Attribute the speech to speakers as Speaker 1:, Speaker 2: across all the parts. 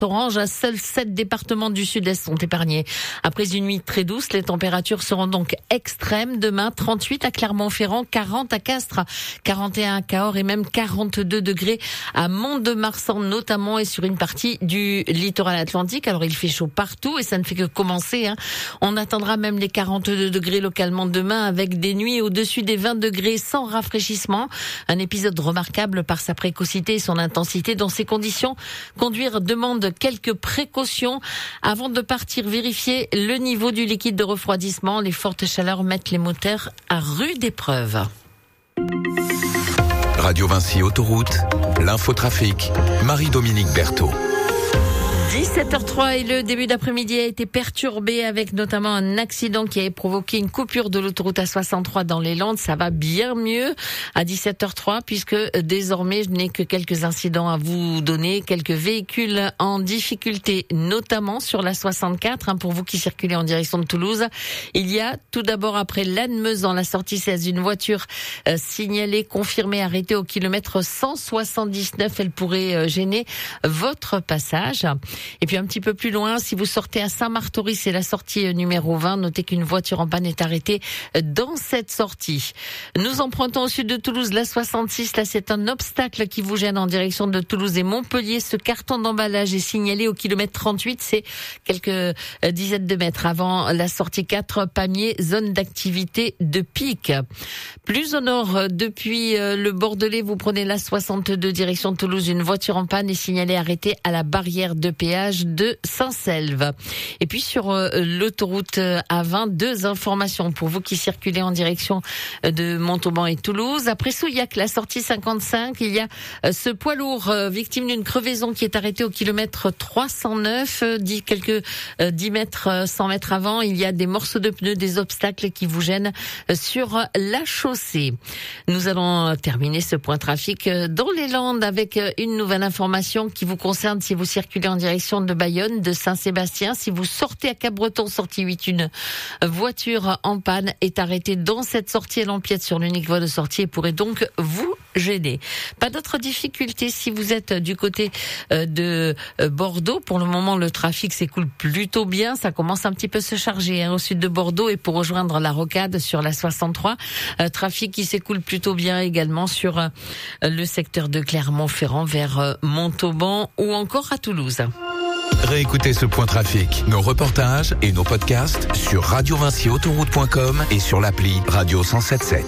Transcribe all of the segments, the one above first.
Speaker 1: orange, seuls 7 départements du sud-est sont épargnés. Après une nuit très douce, les températures seront donc extrêmes. Demain, 38 à Clermont-Ferrand, 40 à Castres, 41 à Cahors et même 42 degrés à Mont-de-Marsan notamment et sur une partie du littoral atlantique. Alors il fait chaud partout et ça ne fait que commencer. On atteindra même les 42 degrés localement demain avec des nuits au-dessus des 20 degrés sans rafraîchissement. Un épisode remarquable par sa précocité et son intensité. Dans ces conditions, conduire demande quelques précautions avant de partir vérifier le niveau du liquide de refroidissement. Les fortes chaleurs mettent les moteurs à rude épreuve.
Speaker 2: Radio Vinci Autoroute, l'infotrafic, Marie-Dominique Berthaud.
Speaker 1: 17h03 et le début d'après-midi a été perturbé avec notamment un accident qui a provoqué une coupure de l'autoroute A63 dans les Landes. Ça va bien mieux à 17h03 puisque désormais je n'ai que quelques incidents à vous donner, quelques véhicules en difficulté, notamment sur la 64 pour vous qui circulez en direction de Toulouse. Il y a tout d'abord après Lannemezan, la sortie 16, une voiture signalée, confirmée, arrêtée au kilomètre 179. Elle pourrait gêner votre passage. Et puis un petit peu plus loin, si vous sortez à Saint-Martory, c'est la sortie numéro 20. Notez qu'une voiture en panne est arrêtée dans cette sortie. Nous empruntons au sud de Toulouse la 66. Là, c'est un obstacle qui vous gêne en direction de Toulouse et Montpellier. Ce carton d'emballage est signalé au kilomètre 38. C'est quelques dizaines de mètres avant la sortie 4, Pamiers, zone d'activité de pic. Plus au nord, depuis le Bordelais, vous prenez la 62 direction de Toulouse. Une voiture en panne est signalée arrêtée à la barrière de péage de Saint-Selve. Et puis sur l'autoroute A20, 2 informations pour vous qui circulez en direction de Montauban et Toulouse. Après Souillac, la sortie 55, il y a ce poids lourd victime d'une crevaison qui est arrêté au kilomètre 309, quelques 10 mètres, 100 mètres avant. Il y a des morceaux de pneus, des obstacles qui vous gênent sur la chaussée. Nous allons terminer ce point trafic dans les Landes avec une nouvelle information qui vous concerne si vous circulez en direction de Bayonne, de Saint-Sébastien. Si vous sortez à Cap-Breton, sortie 8, une voiture en panne est arrêtée dans cette sortie. Elle empiète sur l'unique voie de sortie et pourrait donc vous gêner. Pas d'autres difficultés si vous êtes du côté de Bordeaux. Pour le moment, le trafic s'écoule plutôt bien. Ça commence un petit peu à se charger au sud de Bordeaux et pour rejoindre la rocade sur la 63. Trafic qui s'écoule plutôt bien également sur le secteur de Clermont-Ferrand vers Montauban ou encore à Toulouse.
Speaker 2: Réécoutez ce point trafic, nos reportages et nos podcasts sur radiovinciautoroute.com et sur l'appli Radio 107.7.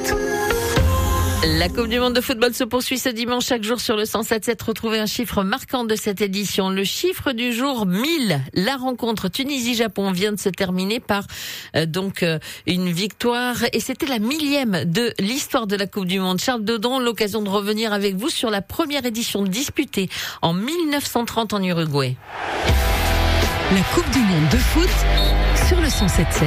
Speaker 1: La Coupe du Monde de football se poursuit ce dimanche chaque jour sur le 107.7. Retrouvez un chiffre marquant de cette édition. Le chiffre du jour, 1000. La rencontre Tunisie-Japon vient de se terminer par une victoire. Et c'était la 1000e de l'histoire de la Coupe du Monde. Charles Dodon, l'occasion de revenir avec vous sur la première édition disputée en 1930 en Uruguay.
Speaker 3: La Coupe du Monde de foot sur le 107.7.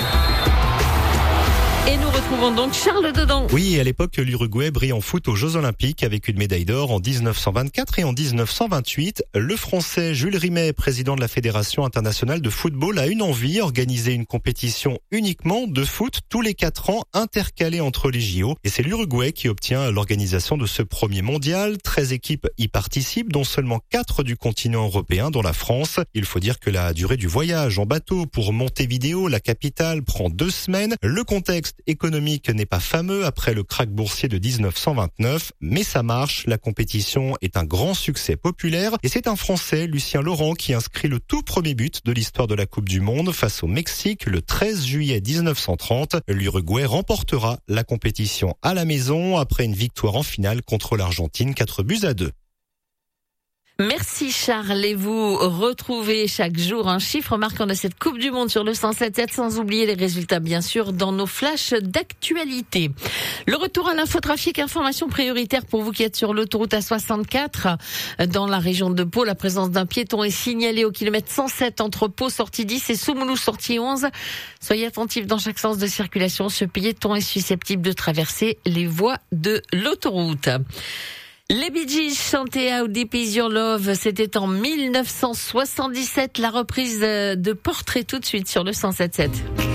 Speaker 1: Et nous retrouvons donc Charles Dodon.
Speaker 4: Oui, à l'époque, l'Uruguay brille en foot aux Jeux Olympiques avec une médaille d'or en 1924 et en 1928. Le Français Jules Rimet, président de la Fédération internationale de football, a une envie, organiser une compétition uniquement de foot tous les 4 ans, intercalée entre les JO. Et c'est l'Uruguay qui obtient l'organisation de ce premier mondial. 13 équipes y participent, dont seulement 4 du continent européen, dont la France. Il faut dire que la durée du voyage en bateau pour Montevideo, la capitale, prend 2 semaines. Le contexte économique n'est pas fameux après le krach boursier de 1929, mais ça marche, la compétition est un grand succès populaire et c'est un Français, Lucien Laurent, qui inscrit le tout premier but de l'histoire de la Coupe du Monde face au Mexique le 13 juillet 1930. L'Uruguay remportera la compétition à la maison après une victoire en finale contre l'Argentine 4-2.
Speaker 1: Merci Charles et vous retrouvez chaque jour un chiffre marquant de cette Coupe du Monde sur le 107.7 sans oublier les résultats bien sûr dans nos flashs d'actualité. Le retour à l'infotrafic, information prioritaire pour vous qui êtes sur l'autoroute A64 dans la région de Pau. La présence d'un piéton est signalée au kilomètre 107 entre Pau sortie 10 et Soumoulouz sortie 11. Soyez attentifs dans chaque sens de circulation. Ce piéton est susceptible de traverser les voies de l'autoroute. Les Bee Gees chantaient How Deep Is Your Love, c'était en 1977, la reprise de Portrait tout de suite sur le 107.7.